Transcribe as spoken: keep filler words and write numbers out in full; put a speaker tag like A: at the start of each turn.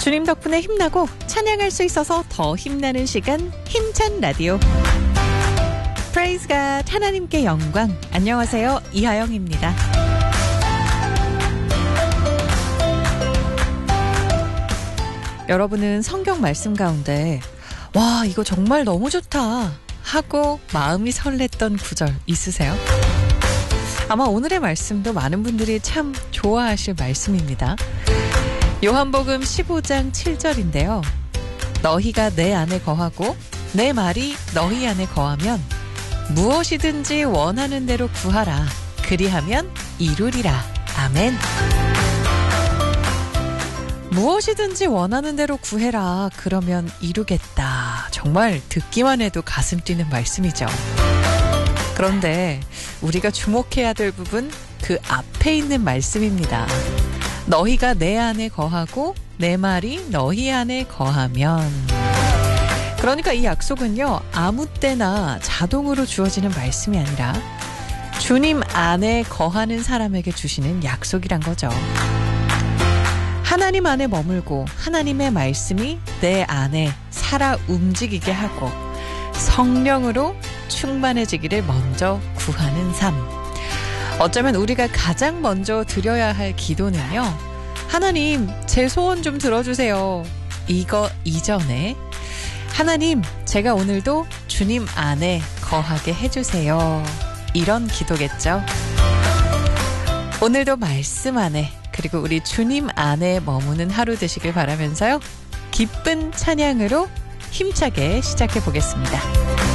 A: 주님 덕분에 힘나고 찬양할 수 있어서 더 힘나는 시간, 힘찬 라디오. Praise God, 하나님께 영광. 안녕하세요, 이하영입니다. 여러분은 성경 말씀 가운데 와, 이거 정말 너무 좋다 하고 마음이 설렜던 구절 있으세요? 아마 오늘의 말씀도 많은 분들이 참 좋아하실 말씀입니다. 요한복음 십오 장 칠 절인데요. 너희가 내 안에 거하고 내 말이 너희 안에 거하면 무엇이든지 원하는 대로 구하라. 그리하면 이루리라. 아멘. 무엇이든지 원하는 대로 구해라. 그러면 이루겠다. 정말 듣기만 해도 가슴 뛰는 말씀이죠. 그런데 우리가 주목해야 될 부분, 그 앞에 있는 말씀입니다. 너희가 내 안에 거하고 내 말이 너희 안에 거하면. 그러니까 이 약속은요, 아무 때나 자동으로 주어지는 말씀이 아니라 주님 안에 거하는 사람에게 주시는 약속이란 거죠. 하나님 안에 머물고 하나님의 말씀이 내 안에 살아 움직이게 하고 성령으로 충만해지기를 먼저 구하는 삶. 어쩌면 우리가 가장 먼저 드려야 할 기도는요, 하나님, 제 소원 좀 들어주세요. 이거 이전에 하나님, 제가 오늘도 주님 안에 거하게 해주세요. 이런 기도겠죠. 오늘도 말씀 안에, 그리고 우리 주님 안에 머무는 하루 되시길 바라면서요, 기쁜 찬양으로 힘차게 시작해 보겠습니다.